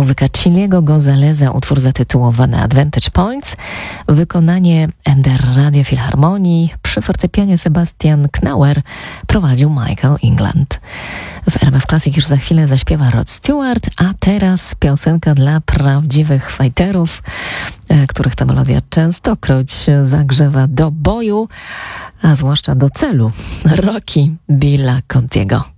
Muzyka Chiliego Gonzaleza, utwór zatytułowany Advantage Points, wykonanie NDR Radio Filharmonii, przy fortepianie Sebastian Knauer prowadził Michael England. W RMF Classic już za chwilę zaśpiewa Rod Stewart, a teraz piosenka dla prawdziwych fighterów, których ta melodia częstokroć zagrzewa do boju, a zwłaszcza do celu. Rocky Billa Contiego.